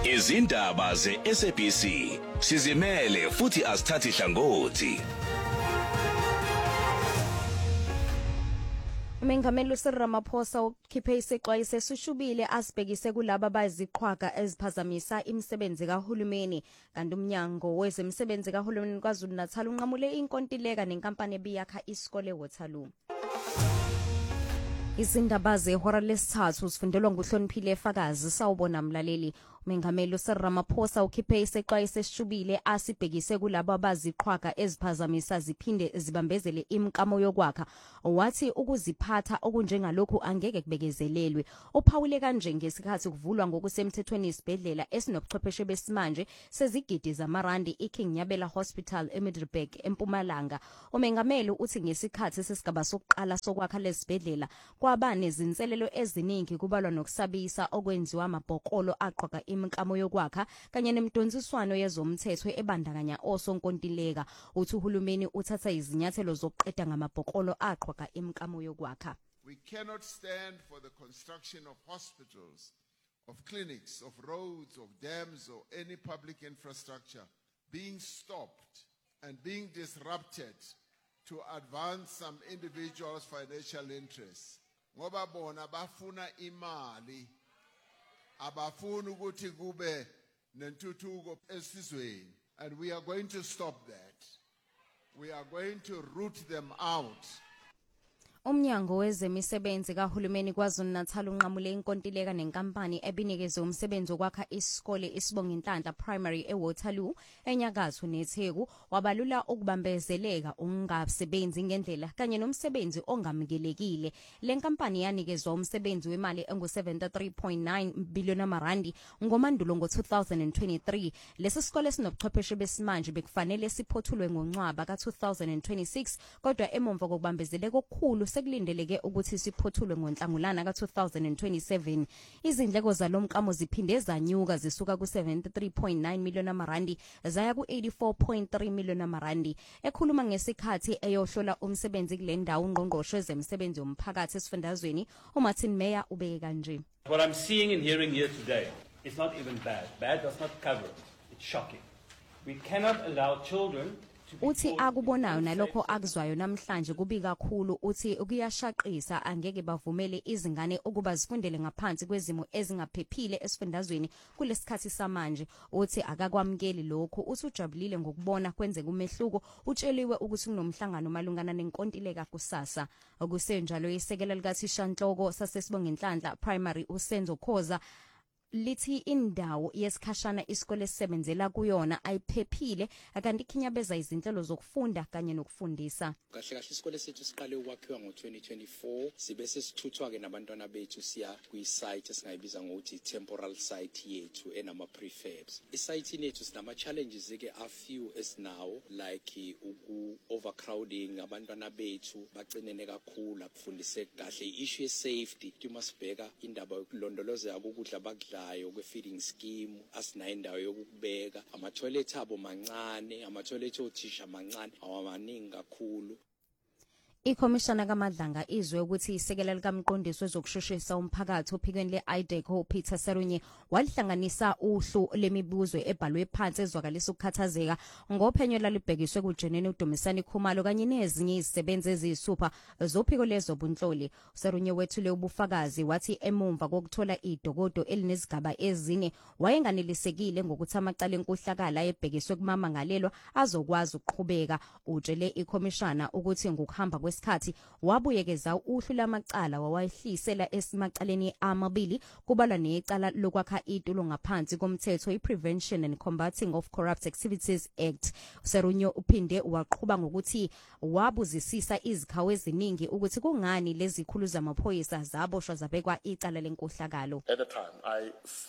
Izindaba ze-SABC sizimele futhi asithathi hlangothi. Umengameli uCyril Ramaphosa ukhiphe isixwayiso esishubile asibhekise kulabo abaziqhwaga eziphazamisa imisebenzi kahulumeni kanti umnyango wezemisebenzi kahulumeni KwaZulu-Natal unqamule inkontileka nenkampani ebiyakha isikole Waterloo. Izindaba zehora lesithathu sifundelwa nguHloniphile Efakazi sawubona mlaleli. Umengameli uCyril Ramaphosa ukhiphe isixwayiso esishubile asibhekise kulabo abaziqhwaga eziphazamisa ziphinde zibambezele imikamo yokwakha. Wathi ukuziphatha okunjengalokhu angeke kubekezelelwe. Uphawule kanje ngesikhathi kuvulwa ngokusemthethweni isibhedlela esinobuchwepheshe besimanje sezigidi zamarandi iKing Nyabela Hospital eMiddleburg eMpumalanga. Umengameli uthi ngesikhathi sesigaba sokuqala sokwakha lesibhedlela kwaba nezinselelo eziningi kubalwa nokusabisa okwenziwa amabhokolo aqhwaga imikamo yokwakha kanye nemidonsiswano yezomthetho ebandakanya osonkontileka. Uthi uhulumeni uthatha izinyathelo zokuqeda ngamabhokolo aqhwaga imikamo yokwakha. We cannot stand for the construction of hospitals, of clinics, of roads, of dams, or any public infrastructure being stopped and being disrupted to advance some individuals' financial interests. Ngoba bona bafuna imali, abafuna ukuthi kube nentuthuko esizweni, and we are going to stop that. We are going to root them out. Umnyango wezemisebenzi kahulumeni KwaZulu-Natal unqamule inkontileka nenkampani ebinikezwe umsebenzi wokwakha isikole Isibonginhlanhla Primary eWaterloo enyakatho neTheku wabalula ukubambezeleka ungasebenzi ngendlela kanye nomsebenzi ongamukelekile. Le nkampani yanikezwa umsebenzi wemali engu-73.9 billion amarandi ngomandulo ngo-2023. Lesi sikole sinobuchwepheshe besimanje bekufanele siphothulwe ngoNcwaba ka-2026 kodwa emumva kokubambezeleka okukhulu sekulindeleke ukuthi siphothulwe ngoNhlangulana ka-2027. Izindleko zalomkamo ziphinde zanyuka zisuka ku-73.9 million amarandi zaya ku-84.3 million amarandi. Ekhuluma ngesikhathi eyohlola umsebenzi kule ndawo ungqongqoshe wezemisebenzi yomphakathi esifundazweni uMartin Meyer ubeke kanje. What I'm seeing and hearing here today is not even bad. Bad does not cover it. It's shocking. We cannot allow children uthi akubonayo nalokho akuzwayo namhlanje kubi kakhulu. Uthi ukuyashaqisa angeke bavumele izingane ukuba zifundele ngaphansi kwezimo ezingaphephile esifundazweni kulesikhathi samanje. Uthi akakwamukeli lokho. Uthi ujabulile ngokubona kwenzeka umehluko. Utsheliwe ukuthi kunomhlangano malungana nenkontileka kusasa. Okusenjalo isekela likaThishanhloko sasesibonginhlanhla Primary uSenzo Khoza lithi indawo yesikhashana isikole sisebenzela kuyona ayiphephile akanti ikhinyabeza izinhlelo zokufunda kanye nokufundisa. Kahle kahle isikole sethu siqale ukwakhiwa ngo-2024 sibe sesithuthwa ke nabantwana bethu siya kwi-site esingayibiza ngokuthi temporal site yethu enama prefabs. Isite yethu sinama challenges ke a few esinawo like overcrowding, abantwana bethu bacinene kakhulu akufundise kahle. Issue ye safety tumasibheka indaba yokulondoloza ukudla bakudla kwe-feeding scheme asinayo indawo yokubeka. Ama-toilet abo mancane, ama-toilet othisha mancane, awamaningi kakhulu. Ikhomishana kaMadlanga izwe ukuthi isekela likamqondisi wezokushushisa umphakathi ophikweni le-IDECO Peter Serunye walihlanganisa uhlu lemibuzo ebhalwe phansi ezwakalisa ukukhathazeka ngophenyo lalibhekiswe kuJenene uDumisani Khumalo kanye nezinye izisebenzi eziyisupha zophiko lezobunhloli. Serunye wethule ubufakazi wathi emumva kokuthola idokodo elinezigaba ezine wayenganelisekile ngokuthi amacala enkuhlakala ebhekiswe kumama ngalelwa azokwazi ukuqhubeka. Utshele ikhomishana ukuthi ngokuhamba kwesikhathi wabuyekeza uhlu lamacala wawahlisela esimacaleni amabili kubalwa necala lokwakha itulo ngaphansi komthetho i-Prevention and Combating of Corrupt Activities Act. Serunye uphinde waqhubha ngokuthi wabuzisisa izikhawu eziningi ukuthi kungani lezi khulu zamaphoyisa zaboshwa zabekwa icala lenkohlakalo. At the time,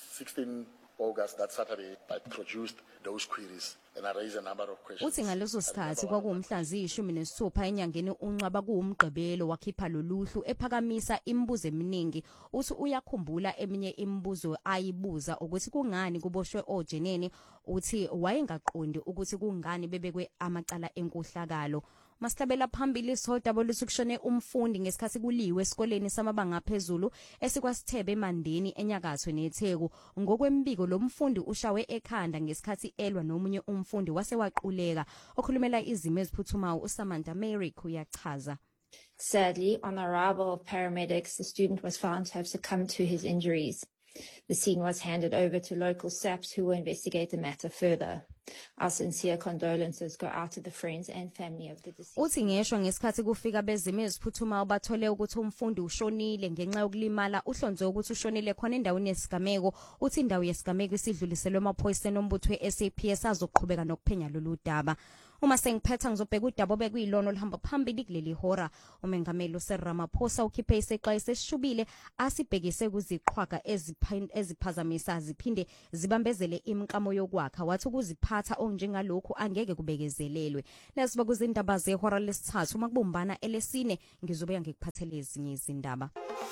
16 August, that Saturday, I produced those queries and I raised a number of questions. Uthi ngaleso sikhathi kwakuwumhla ziyi-16 enyangeni uNcwaba kuwumgqibelo wakhipha loluhlu ephakamisa imibuzo eminingi. Uthi uyakhumbula eminye imibuzo ayibuza ukuthi kungani kuboshwe ojenene. Uthi wayengaqondi ukuthi kungani bebekwe amacala enkohlakalo. Masihlabela phambili sodaba olusukushone umfundi ngesikhathi kuliwe esikoleni samabanga aphezulu esikwasithebe eMandeni enyakatho neTheku. Ngokwembiko lo mfundi ushawe ekhanda ngesikhathi elwa nomunye umfundi wasewaquleka. Okhulumela izimo eziphuthumayo uSamantha Mary uyachaza. Sadly, on arrival of paramedics, the student was found to have succumbed to his injuries. The scene was handed over to local SAPs who will investigate the matter further. Our sincere condolences go out to the friends and family of the deceased. Uthi ngeshwa ngesikhathi kufika bezimo eziphuthumayo bathole ukuthi umfundi ushonile ngenxa yokulimala uhlonze ukuthi ushonile khona endaweni yesigameko. Uthi indawo yesigameko isidluliselwe emaphoyiseni ombutho weSAPS azoqhubeka nokuphenya lolu daba. Uma sengiphetha ngizobheka udaba obekuyilono olihamba phambili kuleli hora. Umengameli uSeramaphosa ukhiphe isexwayiso esishubile asibhekise kuziqhwaga eziphazamisa ziphinde zibambezele imikamo yokwakha. Wathi ukuziphatha onjengalokhu angeke kubekezelelwe. Lesiba kuzindaba zehora lesithathu uma kubumbana elesine ngizobe ngikuphathele ezinye izindaba.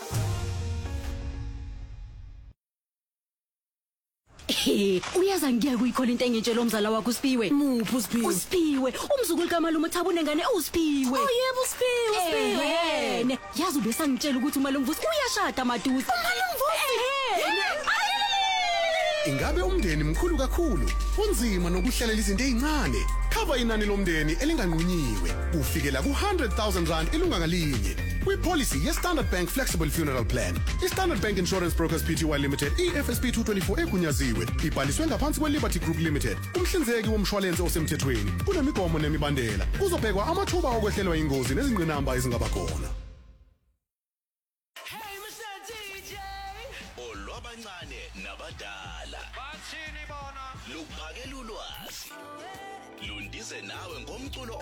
Uyaza ngiya kuyikhola into engitshela umzala wakho uSiphiwe. Muphi uSiphiwe? uSiphiwe, umzukulu kaMalume Thabune ngane uSiphiwe. Oh yebo uSiphiwe. Yazi ubesangitshela ukuthi uMalumvusi uyashada Madusi. uMalumvusi. Ingabe umndeni mkhulu kakhulu, unzima nokuhlelela izinto ezincane. Khava inani lomndeni elinganqunyiwe. Ufikela ku100,000 rand ilunga ngalinye. Kwi-policy ye-Standard Bank Flexible Funeral Plan. I-Standard Bank Insurance Brokers Pty Limited, EFSP 224 egunyaziwe. Ibhaliswe ngaphansi kwe-Liberty Group Limited. Umhlinzeki womshwalense osemthethweni. Kunemigomo nemibandela. Kuzobhekwa amathuba okwehlelwa ingozi nezingqinamba ezingaba khona. Hey Mr. DJ. Olwabancane nabadala. Bathini bona? Luphakela ulwazi. Lundize nawe ngomculo